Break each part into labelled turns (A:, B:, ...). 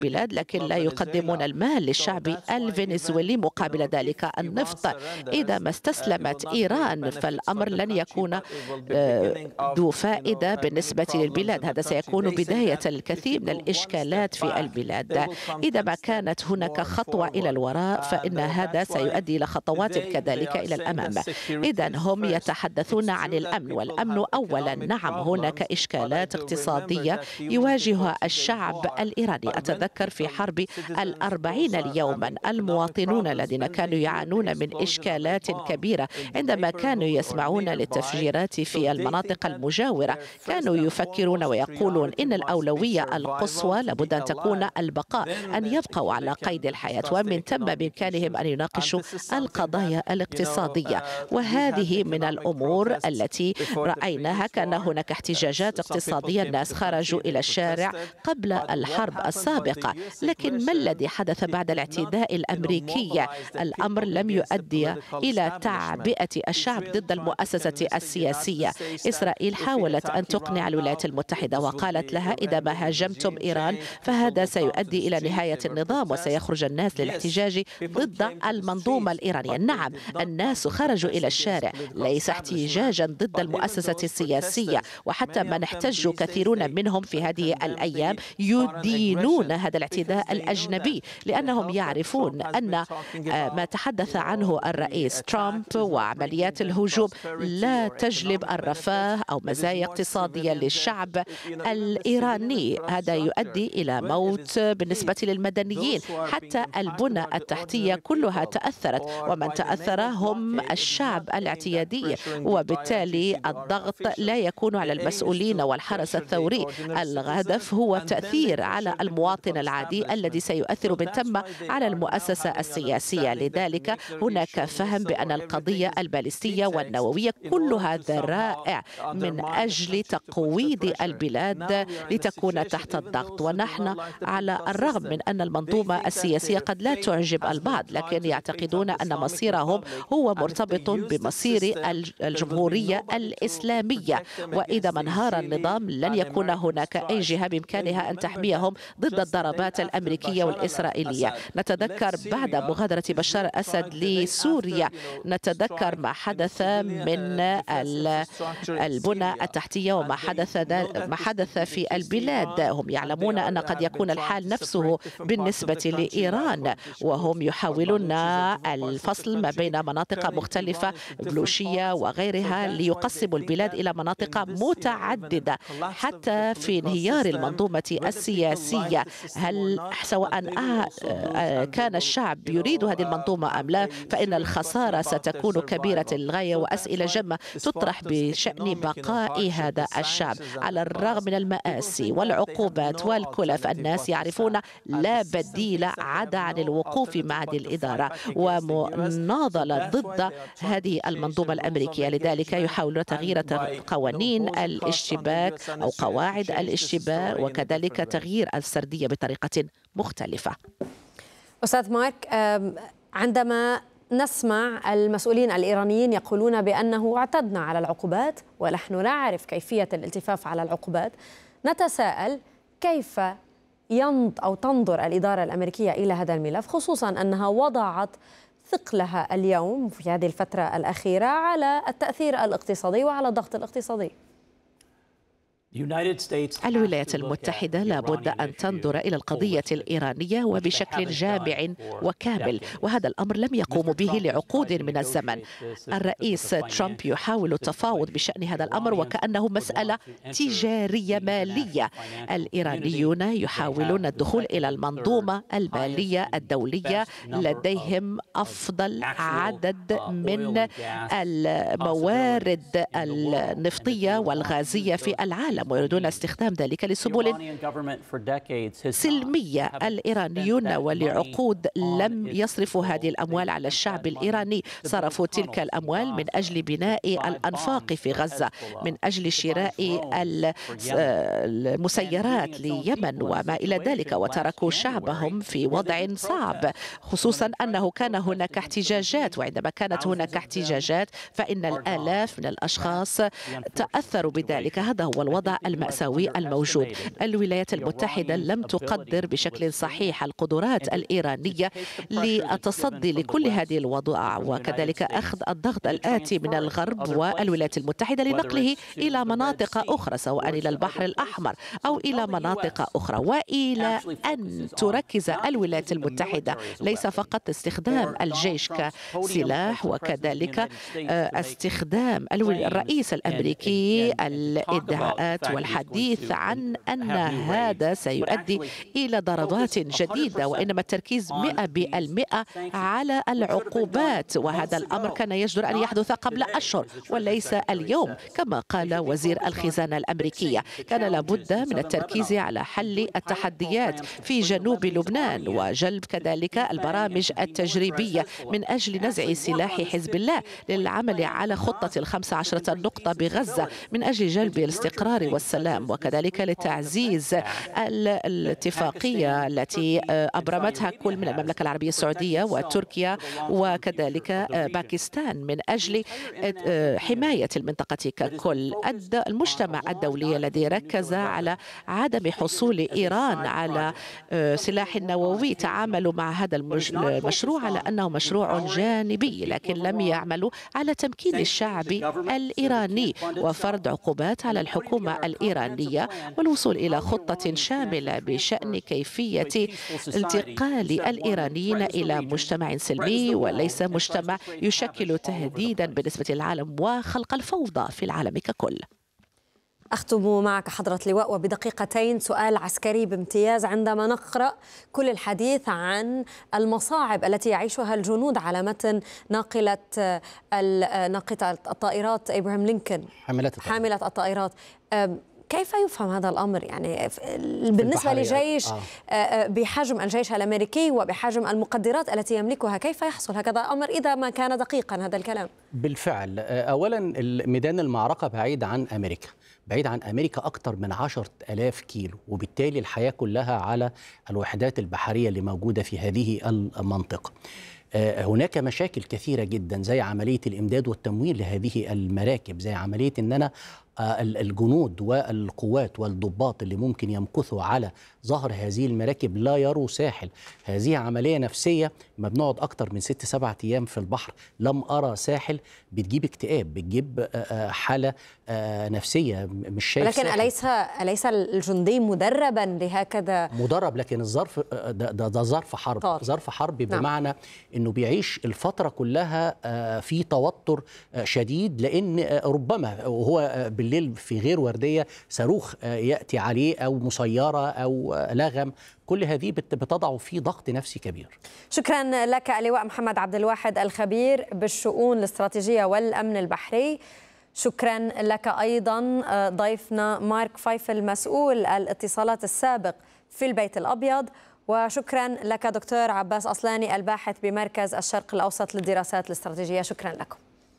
A: البلاد، لكن لا يقدمون المال للشعب الفنزويلي مقابل ذلك النفط. إذا ما استسلمت إيران فالأمر لن يكون ذو فائدة بالنسبة للبلاد. هذا سيكون بداية الكثير من الإشكالات في البلاد. إذا ما كانت هناك خطوة إلى الوراء فإن هذا سيؤدي إلى خطوات كذلك إلى الأمام. إذا هم يتحدثون عن الأمن، والأمن أولا. نعم، هناك إشكالات اقتصادية يواجهها الشعب الإيراني. أتذكر في حرب 40 يوما المواطنون الذين كانوا يعانون من إشكالات كبيرة عندما كانوا يسمعون للتفجيرات في المناطق المجاورة كانوا يفكرون ويقولون إن الأولوية القصوى لابد أن تكون البقاء، أن يبقوا على قيد الحياة، ومن ثم بإمكانهم أن يناقشوا القضايا الاقتصادية. وهذه من الأمور التي رأيناها. كان هناك احتجاجات اقتصادية، الناس خرجوا إلى الشارع قبل الحرب السابقة، لكن ما الذي حدث بعد الاعتداء الأمريكي؟ الأمر لم يؤدي إلى تعبئة الشعب ضد المؤسسة السياسية. إسرائيل حاولت أن تقنع الولايات المتحدة وقالت لها إذا ما هاجمتم إيران فهذا سيؤدي إلى نهاية النظام وسيخرج الناس للاحتجاج ضد المنظومة الإيرانية. نعم، الناس خرجوا إلى الشارع ليس احتجاجا ضد المؤسسة السياسية، وحتى من احتجوا كثيرون منهم في هذه الأيام يدينون هذا الاعتداء الأجنبي، لأنهم يعرفون أن ما تحدث عنه الرئيس ترامب وعمليات الهجوم لا تجلب الرفاه أو مزايا اقتصادية للشعب الإيراني. هذا يؤدي إلى موت بالنسبة للمدنيين، حتى البنى التحتية كلها تأثرت، ومن تأثر هم الشعب الاعتيادي، وبالتالي الضغط لا يكون على المسؤولين والحرس الثوري. الهدف هو التأثير على المواطن العادي الذي سيؤثر من ثم على المؤسسة السياسية. لذلك هناك فهم بأن القضية البالستية والنووية كلها ذرائع من أجل تقويض البلاد لتكون تحت الضغط. ونحن على الرغم من أن المنظومة السياسية قد لا تعجب البعض، لكن يعتقدون أن مصيرهم هو مرتبط بمصير الجمهورية الإسلامية، وإذا ما انهار النظام لن يكون هناك أي جهة بإمكانها أن تحميهم ضد الضربات الأمريكية والإسرائيلية. نتذكر بعد مغادرة بشار الأسد لسوريا، نتذكر ما حدث من البنى التحتية وما حدث في البلاد. هم يعلمون أن قد يكون الحال نفسه بالنسبة لإيران، وهم يحاولون الفصل ما بين مناطق مختلفة بلوشية وغيرها ليقسموا البلاد إلى مناطق متعددة. حتى في انهيار المنظومة السياسية، هل سواء كان الشعب يريد هذه المنظومة أم لا، فإن الخسارة ستكون كبيرة للغاية، وأسئلة جمة تطرح بشأن بقاء هذا الشعب. على الرغم من المآسي والعقوبات والكلف، الناس يعرفون لا بديل عدا عن الوقوف مع هذه الإدارة ومناضلة ضد هذه المنظومة الأمريكية. لذلك يحاولون تغيير قوانين الاشتباك أو قواعد الاشتباك، وكذلك تغيير السردية بطريقة مختلفة.
B: أستاذ مارك، عندما نسمع المسؤولين الإيرانيين يقولون بأنه اعتدنا على العقوبات ونحن نعرف كيفية الالتفاف على العقوبات، نتساءل كيف تنظر الإدارة الأمريكية إلى هذا الملف، خصوصا أنها وضعت ثقلها اليوم في هذه الفترة الأخيرة على التأثير الاقتصادي وعلى الضغط الاقتصادي.
A: الولايات المتحدة لابد أن تنظر إلى القضية الإيرانية وبشكل جامع وكامل، وهذا الأمر لم يقوم به لعقود من الزمن. الرئيس ترامب يحاول التفاوض بشأن هذا الأمر وكأنه مسألة تجارية مالية. الإيرانيون يحاولون الدخول إلى المنظومة المالية الدولية، لديهم أفضل عدد من الموارد النفطية والغازية في العالم، ويريدون استخدام ذلك لسبل سلمية. الإيرانيون ولعقود لم يصرفوا هذه الأموال على الشعب الإيراني، صرفوا تلك الأموال من أجل بناء الأنفاق في غزة، من أجل شراء المسيرات ليمن وما إلى ذلك، وتركوا شعبهم في وضع صعب، خصوصا أنه كان هناك احتجاجات، وعندما كانت هناك احتجاجات فإن الآلاف من الأشخاص تأثروا بذلك. هذا هو الوضع الوضع المأساوي الموجود. الولايات المتحدة لم تقدر بشكل صحيح القدرات الإيرانية للتصدي لكل هذه الوضع، وكذلك أخذ الضغط الآتي من الغرب والولايات المتحدة لنقله إلى مناطق أخرى، سواء إلى البحر الأحمر أو إلى مناطق أخرى، وإلى أن تركز الولايات المتحدة ليس فقط استخدام الجيش كسلاح، وكذلك استخدام الرئيس الأمريكي الادعاءات والحديث عن أن هذا سيؤدي إلى ضربات جديدة، وإنما التركيز 100% على العقوبات، وهذا الأمر كان يجدر أن يحدث قبل أشهر وليس اليوم كما قال وزير الخزانة الأمريكية. كان لابد من التركيز على حل التحديات في جنوب لبنان وجلب كذلك البرامج التجريبية من أجل نزع سلاح حزب الله للعمل على خطة 15 نقطة بغزة من أجل جلب الاستقرار والسلام، وكذلك لتعزيز الاتفاقية التي أبرمتها كل من المملكة العربية السعودية وتركيا وكذلك باكستان من أجل حماية المنطقة ككل. المجتمع الدولي الذي ركز على عدم حصول إيران على سلاح نووي تعاملوا مع هذا المشروع على أنه مشروع جانبي، لكن لم يعملوا على تمكين الشعب الإيراني وفرض عقوبات على الحكومة الإيرانية والوصول إلى خطة شاملة بشأن كيفية انتقال الإيرانيين إلى مجتمع سلمي وليس مجتمع يشكل تهديدا بالنسبة للعالم وخلق الفوضى في العالم ككل.
B: أختم معك حضرة اللواء وبدقيقتين سؤال عسكري بامتياز. عندما نقرأ كل الحديث عن المصاعب التي يعيشها الجنود على متن ناقلة الطائرات إبراهام لينكولن حاملة الطائرات، كيف يفهم هذا الأمر؟ يعني بالنسبة لجيش بحجم الجيش الأمريكي وبحجم المقدرات التي يملكها، كيف يحصل هكذا أمر إذا ما كان دقيقا هذا الكلام؟
C: بالفعل، أولا ميدان المعركة بعيد عن أمريكا، بعيد عن أمريكا أكثر من 10,000 كيلو، وبالتالي الحياة كلها على الوحدات البحرية اللي موجودة في هذه المنطقة. هناك مشاكل كثيرة جدا زي عملية الإمداد والتمويل لهذه المراكب، زي عملية أن أنا الجنود والقوات والضباط اللي ممكن يمكثوا على ظهر هذه المراكب لا يروا ساحل. هذه عملية نفسية، ما بنقعد أكتر من 6-7 أيام في البحر لم أرى ساحل، بتجيب اكتئاب، بتجيب حالة نفسية، مش شايف
B: لكن أليس الجندي مدربا لهكذا؟
C: مدرب، لكن الظرف ده ظرف حرب، ظرف حرب بمعنى نعم. أنه بيعيش الفترة كلها في توتر شديد، لأن ربما وهو بالليل في غير وردية صاروخ يأتي عليه أو مسيرة أو لغم، كل هذه بتضع فيه ضغط نفسي كبير.
B: شكرا لك اللواء محمد عبد الواحد الخبير بالشؤون الاستراتيجية والأمن البحري. شكرا لك أيضا ضيفنا مارك فايفل مسؤول الاتصالات السابق في البيت الأبيض، وشكرا لك دكتور عباس أصلاني الباحث بمركز الشرق الأوسط للدراسات الاستراتيجية. شكرا لكم.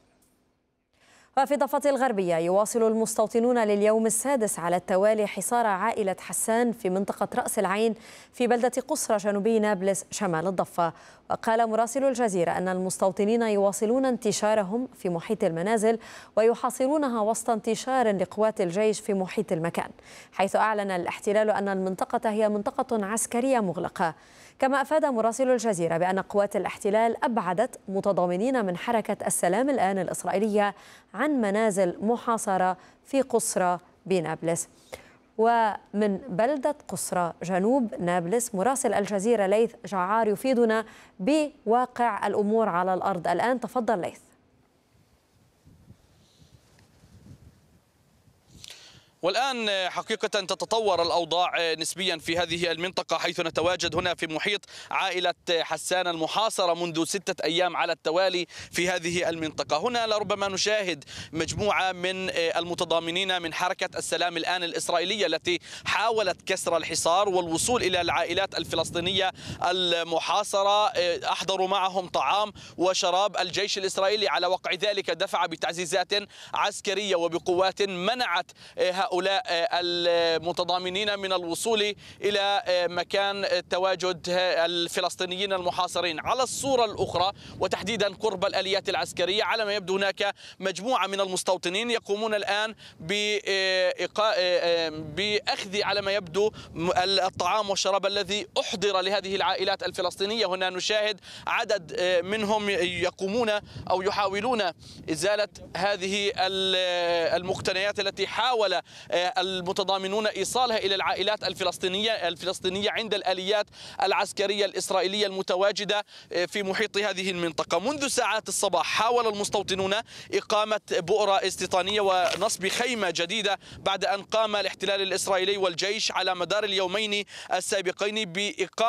B: وفي الضفة الغربية يواصل المستوطنون لليوم السادس على التوالي حصار عائلة حسان في منطقة رأس العين في بلدة قصرى جنوبي نابلس شمال الضفة. وقال مراسل الجزيرة أن المستوطنين يواصلون انتشارهم في محيط المنازل ويحاصرونها وسط انتشار لقوات الجيش في محيط المكان، حيث أعلن الاحتلال أن المنطقة هي منطقة عسكرية مغلقة. كما أفاد مراسل الجزيرة بأن قوات الاحتلال أبعدت متضامنين من حركة السلام الآن الإسرائيلية عن منازل محاصرة في قصرى بنابلس. ومن بلدة قصرى جنوب نابلس مراسل الجزيرة ليث جعار يفيدنا بواقع الأمور على الأرض الآن. تفضل ليث.
D: والآن حقيقة تتطور الأوضاع نسبيا في هذه المنطقة، حيث نتواجد هنا في محيط عائلة حسان المحاصرة منذ 6 أيام على التوالي في هذه المنطقة. هنا لربما نشاهد مجموعة من المتضامنين من حركة السلام الآن الإسرائيلية التي حاولت كسر الحصار والوصول إلى العائلات الفلسطينية المحاصرة. أحضروا معهم طعام وشراب. الجيش الإسرائيلي على وقع ذلك دفع بتعزيزات عسكرية وبقوات منعت هؤلاء هؤلاء المتضامنين من الوصول إلى مكان تواجد الفلسطينيين المحاصرين. على الصورة الأخرى وتحديدا قرب الآليات العسكرية، على ما يبدو هناك مجموعة من المستوطنين يقومون الآن بأخذ على ما يبدو الطعام والشراب الذي أحضر لهذه العائلات الفلسطينية. هنا نشاهد عدد منهم يقومون أو يحاولون إزالة هذه المقتنيات التي حاول المتضامنون إيصالها إلى العائلات الفلسطينية عند الآليات العسكرية الإسرائيلية المتواجدة في محيط هذه المنطقة. منذ ساعات الصباح حاول المستوطنون إقامة بؤرة استيطانية ونصب خيمة جديدة بعد أن قام الاحتلال الإسرائيلي والجيش على مدار اليومين السابقين بإقامة